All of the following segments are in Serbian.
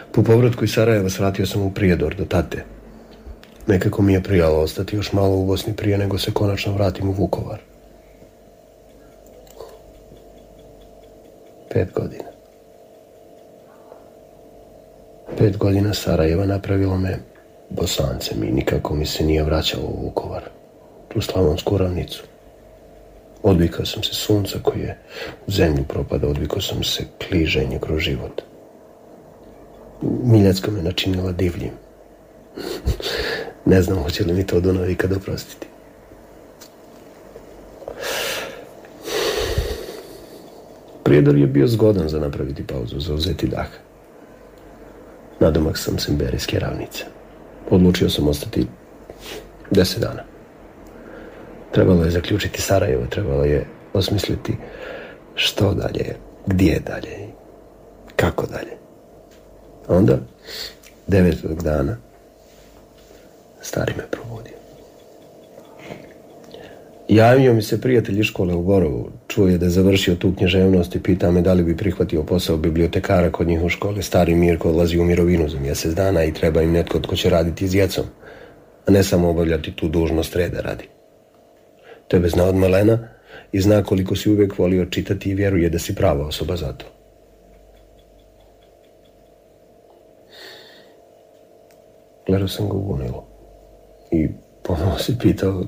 Po povratku iz Sarajeva svratio sam u Prijedor do tate. Nekako mi je prijalo ostati još malo u Bosni prije nego se konačno vratim u Vukovar. 5 godina. 5 godina Sarajeva napravilo me Bosancem i nikako mi se nije vraćalo u Vukovar, tu slavonsku ravnicu. Odvikao sam se sunca koji je u zemlju propada, odvikao sam se kliženja kroz život. Miljacka me načinila divljim. Ne znam hoće li mi to Dunav ikad oprostiti. Prijedor je bio zgodan za napraviti pauzu, za uzeti dah. Nadomak sam Semberijske ravnice. Odlučio sam ostati 10 dana. Trebalo je zaključiti Sarajevo, trebalo je osmisliti što dalje, gdje dalje, kako dalje. A onda, 9. dana, stari me probudio. Javio mi se prijatelj iz škole u Borovu. Čuo je da je završio tu književnost i pita me da li bi prihvatio posao bibliotekara kod njih u školi. Stari Mirko odlazi u mirovinu za mjesec dana i treba im netko tko će raditi s djecom, a ne samo obavljati tu dužnost reda radi. Tebe zna od malena i zna koliko si uvijek volio čitati i vjeruje da si prava osoba za to. Gledao sam ga u gonilu i ponovo si pitao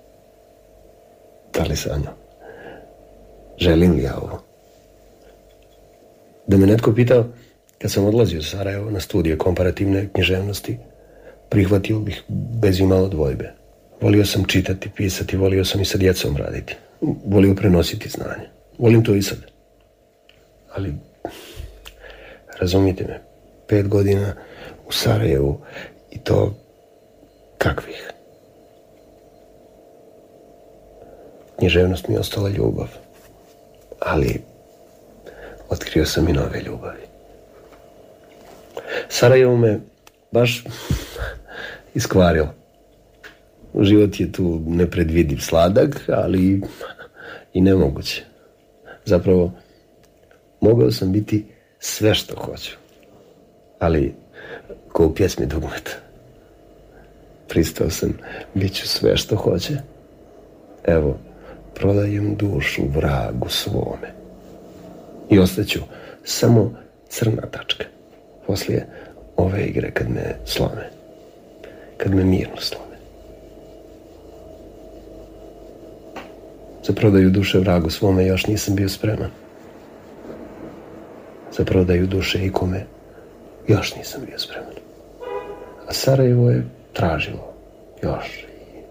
da li sanjao. Želim li ja ovo? Da me netko pitao, kad sam odlazio u Sarajevo na studije komparativne književnosti, prihvatio bih bez imalo dvojbe. Volio sam čitati, pisati, volio sam i sa djecom raditi. Volio prenositi znanje. Volim to i sad. Ali, razumijete me, 5 godina u Sarajevu i to kakvih? Književnost mi je ostala ljubav, ali otkrio sam i nove ljubavi. Sarajevo me baš iskvarilo. Život je tu nepredvidiv, sladak, ali i nemoguće. Zapravo, mogao sam biti sve što hoću, ali ko u pjesmi Dugmeta. Pristao sam, bit ću sve što hoće. Evo, prodajem dušu vragu svome. I ostaću samo crna tačka poslije ove igre kad me slome. Kad me mirno slome. Za prodaju duše vragu svome još nisam bio spreman. Za prodaju duše ikome još nisam bio spreman. A Sarajevo je tražilo još.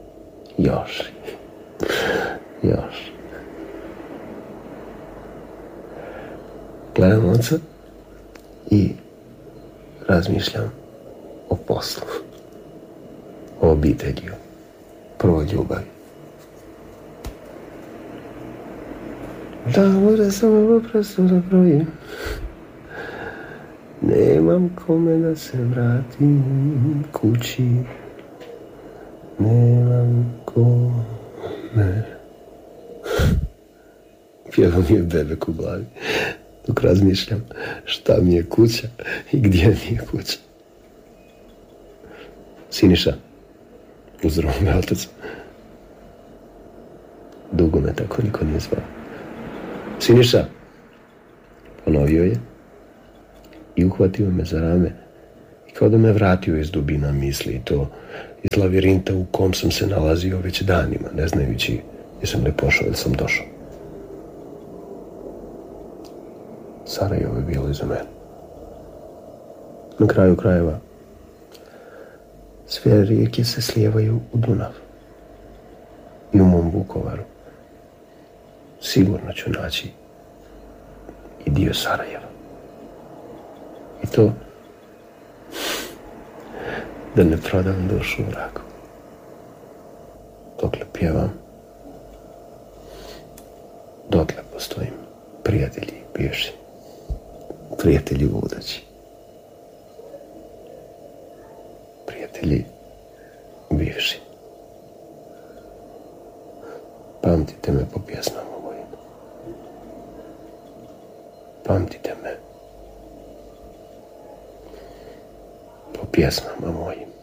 Gledam oca i razmišljam o poslu, o obitelji, prvoj ljubavi. Da, možda sam ovo prostora brojim. Nemam kome da se vratim kući. Nemam kome. Pjeva mi je bebek u glavi dok razmišljam šta mi je kuća i gdje mi je kuća. Siniša, uzdrav me otac. Dugo me tako niko nije zvao. Siniša, ponovio je i uhvatio me za rame i kao da me vratio iz dubina misli i to iz lavirinta u kom sam se nalazio već danima, ne znajući jesam li pošao ili sam došao. Sarajevo je bilo iza mene. Na kraju krajeva sve rijeke se slijevaju u Dunav. I u mom Vukovaru sigurno ću naći i dio Sarajeva. I to da ne prodam dušu vragu. Dokle pjevam, dotle postojim prijatelji bivši, prijatelji budući, prijatelji bivši. Pamtite me po pjesmama mojim. Pamtite me pjesmama mojim.